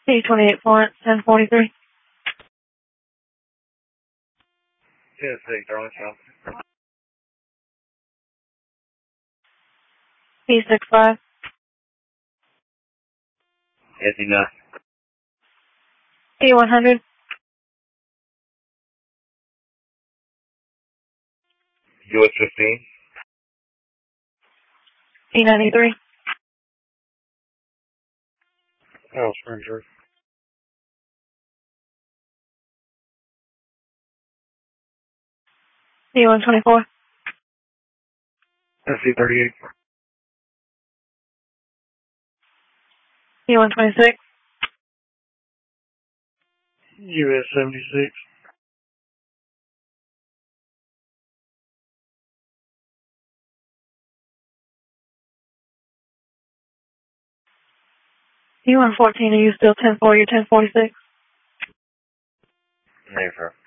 P28 Florence, 1043. Tennessee, Darling South. P65. SE9. P100. US 15. P93. Oh, Springer. P124. SE 38. P126. US 76. P114, are you still 1040 or 1046? Never.